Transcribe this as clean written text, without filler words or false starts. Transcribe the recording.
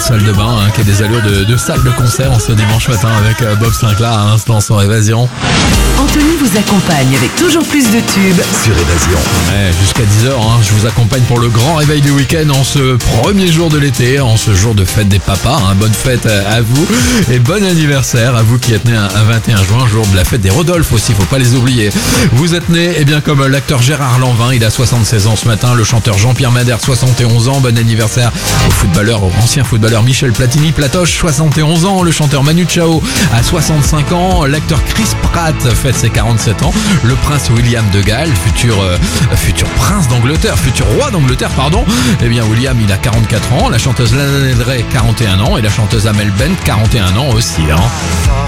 salle de bain qui a des allures de salle de concert en ce dimanche matin avec Bob Sinclair à l'instant sur Évasion. Anthony vous accompagne avec toujours plus de tubes sur Évasion. Ouais, jusqu'à 10h, je vous accompagne pour le grand réveil du week-end en ce premier jour de l'été, en ce jour de fête des papas. Bonne fête à vous et bon anniversaire à vous qui êtes nés un 21 juin, jour de la fête des Rodolphe aussi, faut pas les oublier. Vous êtes nés comme l'acteur Gérard Lanvin, il a 76 ans ce matin, le chanteur Jean-Pierre Madère 71 ans, bon anniversaire au ancien footballeur Michel Platini-Platoche 71 ans, le chanteur Manu Chao a 65 ans, l'acteur Chris Pratt fête ses 47 ans, le prince William de Galles, futur prince d'Angleterre, futur roi d'Angleterre, William il a 44 ans, la chanteuse Lana Del Rey 41 ans et la chanteuse Amel Bent 41 ans aussi.